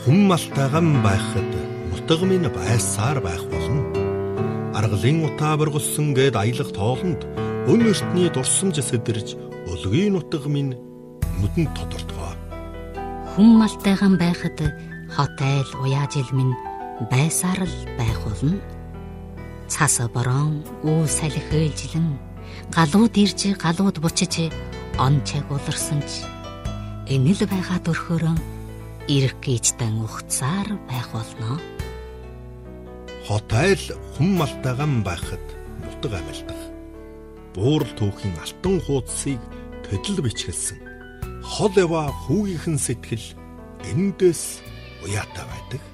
Хүн малтайган байхад нутаг минь байсаар байх болно. Аргалын утаа бургалсан гээд аялах тоолонд өн ертний дурсамж сэдэрж өлгийн нутаг минь нүдэнд тодортгоо. Хүн малтайган байхад хот айл уяажил минь байсаар л байх болно. Цас борон үл салхи ээлжилэн галууд ирж галууд бучиж он чаг уларсан ч энэл байгаад өрхөөрөн ирэх гीचтэн ухцаар байх болно. Хот айл хүн малтайган байхад нутаг амьдах. Буурал түүхийн алтан хуудсыг төдөл бичгэлсэн. Хол ява хүүгийнхэн сэтгэл эндээс уяатай байдаг.